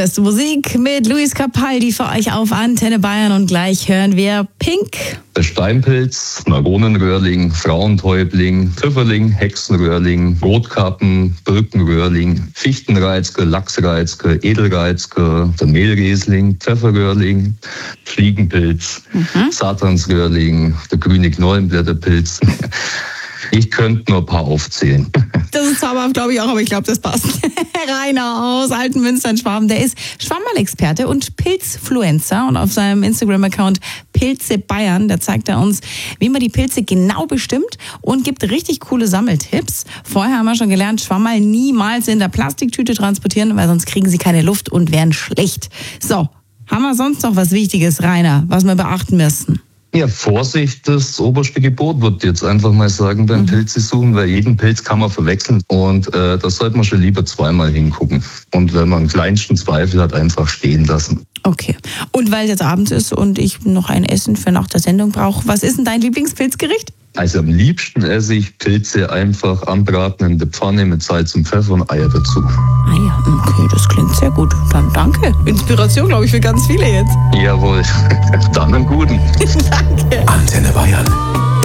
Beste Musik mit Luis Capaldi für euch auf Antenne Bayern und gleich hören wir Pink. Der Steinpilz, Maronenröhrling, Frauentäubling, Pfifferling, Hexenröhrling, Rotkappen, Brückenröhrling, Fichtenreizke, Lachsreizke, Edelreizke, der Mehlriesling, Pfefferröhrling, Fliegenpilz, Satansröhrling, der grüne Knollenblätterpilz. Ich könnte nur ein paar aufzählen. Das ist zauberhaft, glaube ich auch, aber ich glaube, das passt. Rainer aus Altenmünster in Schwaben, der ist Schwammerl-Experte und Pilzfluencer und auf seinem Instagram-Account Pilze Bayern, da zeigt er uns, wie man die Pilze genau bestimmt und gibt richtig coole Sammeltipps. Vorher haben wir schon gelernt, Schwammerl niemals in der Plastiktüte transportieren, weil sonst kriegen sie keine Luft und werden schlecht. So, haben wir sonst noch was Wichtiges, Rainer, was wir beachten müssen? Ja, Vorsicht, das oberste Gebot, würde ich jetzt einfach mal sagen, beim Pilze suchen, weil jeden Pilz kann man verwechseln und da sollte man schon lieber zweimal hingucken. Und wenn man einen kleinsten Zweifel hat, einfach stehen lassen. Okay. Und weil es jetzt abends ist und ich noch ein Essen für nach der Sendung brauche, was ist denn dein Lieblingspilzgericht? Also am liebsten esse ich Pilze einfach anbraten in der Pfanne mit Salz und Pfeffer und Eier dazu. Ah ja, okay, das klingt sehr gut. Dann danke. Inspiration, glaube ich, für ganz viele jetzt. Jawohl, dann einen guten. Danke. Antenne Bayern.